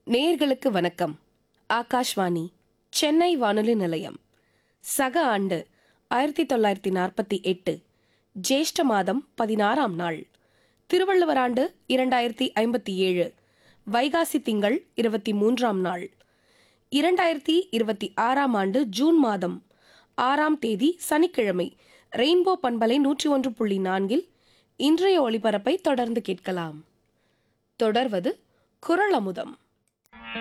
நேயர்களுக்கு வணக்கம். ஆகாஷ்வாணி சென்னை வானொலி நிலையம். சக ஆண்டு 1948 ஜேஷ்ட மாதம் 16ஆம் நாள், திருவள்ளுவர் ஆண்டு 2057 வைகாசி திங்கள் 23ஆம் நாள், 2026ஆம் ஆண்டு ஜூன் மாதம் 6ஆம் தேதி சனிக்கிழமை. ரெயின்போ பண்பலை 101.4 இன்றைய ஒளிபரப்பை தொடர்ந்து கேட்கலாம். தொடர்வது குறள் அமுதம்.